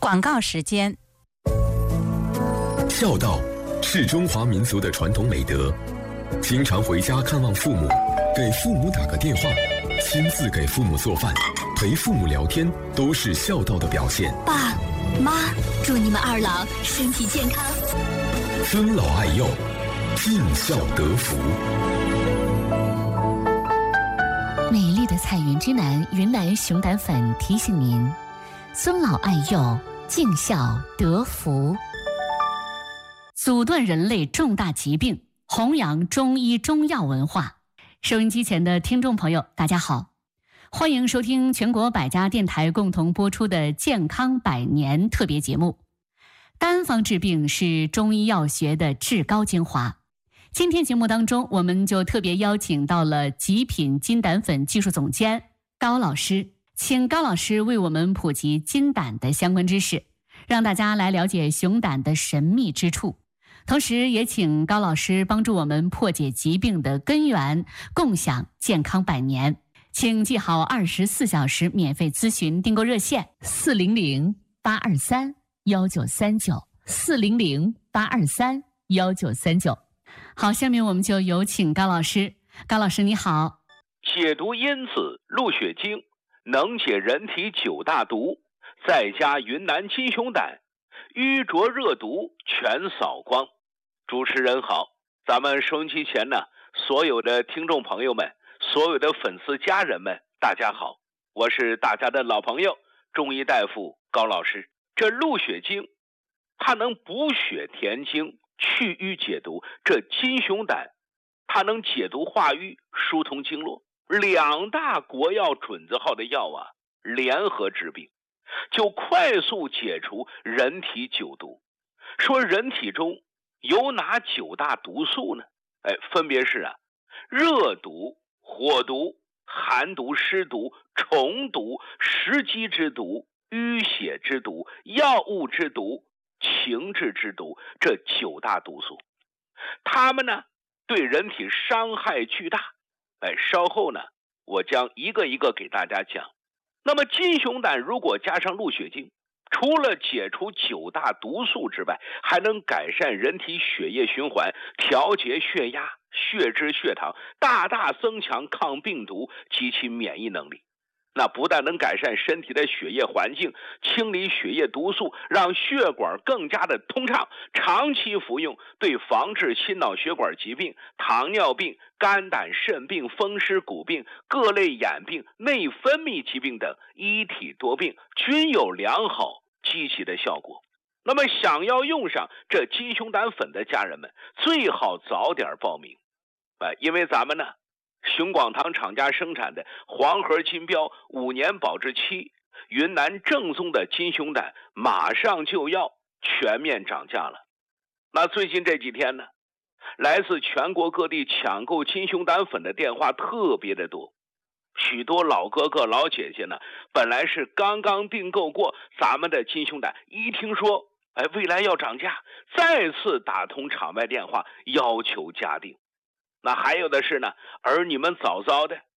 广告时间。 孝道是中华民族的传统美德，经常回家看望父母，给父母打个电话，亲自给父母做饭，陪父母聊天，都是孝道的表现。 爸妈，祝你们二老身体健康， 尊老爱幼，尽孝得福。 美丽的彩云之南云南熊胆粉提醒您：尊老爱幼，尽孝得福。阻断人类重大疾病，弘扬中医中药文化。收音机前的听众朋友，大家好，欢迎收听全国百家电台共同播出的健康百年特别节目。单方治病是中医药学的至高精华。今天节目当中，我们就特别邀请到了极品金胆粉技术总监高老师，请高老师为我们普及金胆的相关知识，让大家来了解熊胆的神秘之处。同时也请高老师帮助我们破解疾病的根源，共享健康百年。请记好24小时免费咨询订购热线400-823-1939，400-823-1939。好，下面我们就有请高老师。高老师你好。 解毒因子鹿血精能解人体9大毒，再加云南金熊胆，瘀浊热毒全扫光。主持人好，咱们收音机前呢，所有的听众朋友们，所有的粉丝家人们，大家好，我是大家的老朋友中医大夫高老师。这鹿血精它能补血填精，去瘀解毒，这金熊胆它能解毒化瘀，疏通经络。2大国药准字号的药啊，联合治病，就快速解除人体9毒。说人体中有哪9大毒素呢？分别是热毒、火毒、寒毒、湿毒、虫毒、食积之毒、淤血之毒、药物之毒、情志之毒，这9大毒素，它们呢对人体伤害巨大。稍后呢我将一个一个给大家讲。那么金熊胆如果加上鹿血精，除了解除9大毒素之外，还能改善人体血液循环，调节血压、血脂、血糖，大大增强抗病毒及其免疫能力。那不但能改善身体的血液环境，清理血液毒素，让血管更加的通畅，长期服用对防治心脑血管疾病、糖尿病、肝胆肾病、风湿骨病、各类眼病、内分泌疾病等一体多病均有良好积极的效果。那么想要用上这金熊胆粉的家人们，最好早点报名，因为咱们呢熊广堂厂家生产的黄河金标5年保质期云南正宗的金熊胆马上就要全面涨价了。那最近这几天呢，来自全国各地抢购金熊胆粉的电话特别的多，许多老哥哥老姐姐呢，本来是刚刚订购过咱们的金熊胆，一听说未来要涨价，再次打通场外电话要求加订。那还有的是呢，儿女们早早的